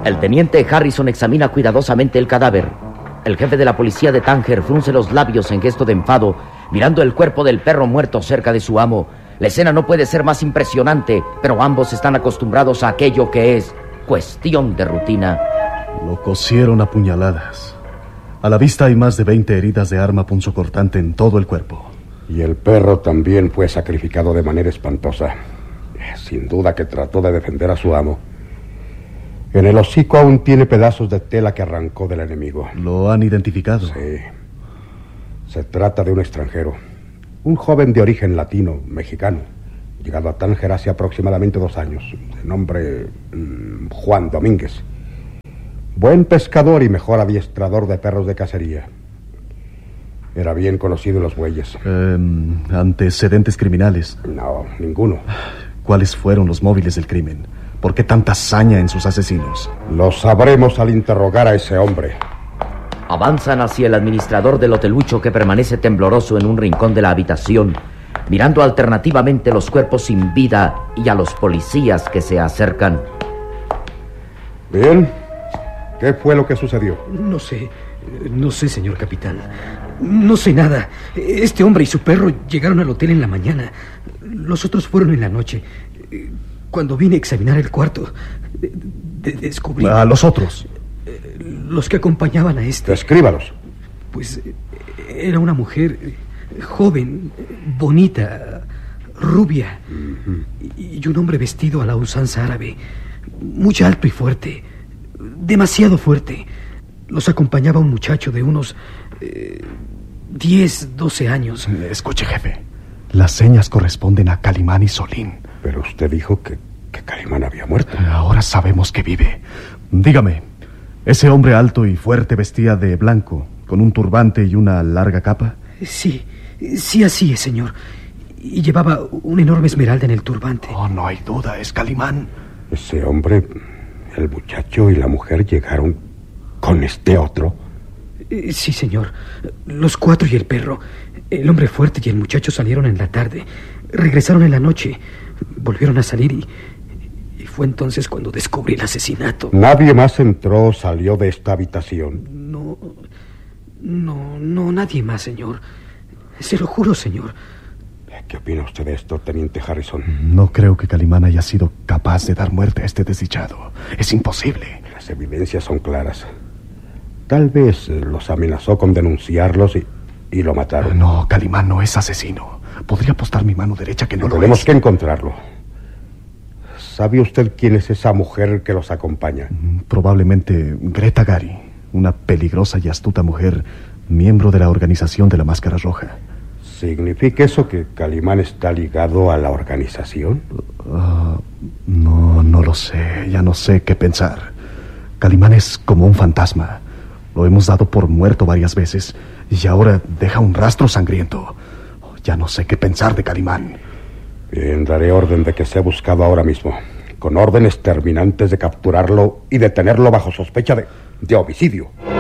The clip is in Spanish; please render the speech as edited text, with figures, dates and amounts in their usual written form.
El teniente Harrison examina cuidadosamente el cadáver. El jefe de la policía de Tánger frunce los labios en gesto de enfado, mirando el cuerpo del perro muerto cerca de su amo. La escena no puede ser más impresionante, pero ambos están acostumbrados a aquello que es cuestión de rutina. Lo cosieron a puñaladas. A la vista hay más de 20 heridas de arma punzocortante en todo el cuerpo. Y el perro también fue sacrificado de manera espantosa. Sin duda que trató de defender a su amo. En el hocico aún tiene pedazos de tela que arrancó del enemigo. ¿Lo han identificado? Sí. Se trata de un extranjero. Un joven de origen latino, mexicano, llegado a Tánger hace aproximadamente 2 años. De nombre Juan Domínguez. Buen pescador y mejor adiestrador de perros de cacería. Era bien conocido en los bueyes. ¿Antecedentes criminales? No, ninguno. ¿Cuáles fueron los móviles del crimen? ¿Por qué tanta hazaña en sus asesinos? Lo sabremos al interrogar a ese hombre. Avanzan hacia el administrador del hotelucho, que permanece tembloroso en un rincón de la habitación, mirando alternativamente los cuerpos sin vida y a los policías que se acercan. Bien. ¿Qué fue lo que sucedió? No sé, señor capitán. No sé nada. Este hombre y su perro llegaron al hotel en la mañana. Los otros fueron en la noche. Cuando vine a examinar el cuarto, descubrí... ¿A los otros? Los que acompañaban a este. Descríbalos. Pues era una mujer joven, bonita, rubia, y un hombre vestido a la usanza árabe, muy alto y fuerte, demasiado fuerte. Los acompañaba un muchacho de unos 10, 12 años. Escuche, jefe. Las señas corresponden a Calimán y Solín. Pero usted dijo que Calimán había muerto. Ahora sabemos que vive. Dígame, ¿ese hombre alto y fuerte vestía de blanco, con un turbante y una larga capa? Sí, así es, señor. Y llevaba una enorme esmeralda en el turbante. Oh, no hay duda, es Calimán. Ese hombre, el muchacho y la mujer llegaron con este otro. Sí, señor. Los 4 y el perro. El hombre fuerte y el muchacho salieron en la tarde. Regresaron en la noche. Volvieron a salir y fue entonces cuando descubrí el asesinato. ¿Nadie más entró o salió de esta habitación? No, nadie más, señor. Se lo juro, señor. ¿Qué opina usted de esto, teniente Harrison? No creo que Calimán haya sido capaz de dar muerte a este desdichado. Es imposible. Las evidencias son claras. Tal vez los amenazó con denunciarlos y lo mataron. No, Calimán no es asesino. Podría apostar mi mano derecha que no lo es. Tenemos que encontrarlo. ¿Sabe usted quién es esa mujer que los acompaña? Probablemente Greta Gary, una peligrosa y astuta mujer, miembro de la organización de la Máscara Roja. ¿Significa eso que Calimán está ligado a la organización? No lo sé. Ya no sé qué pensar. Calimán es como un fantasma. Lo hemos dado por muerto varias veces y ahora deja un rastro sangriento. Ya no sé qué pensar de Calimán. Bien, daré orden de que sea buscado ahora mismo, con órdenes terminantes de capturarlo y detenerlo bajo sospecha de homicidio.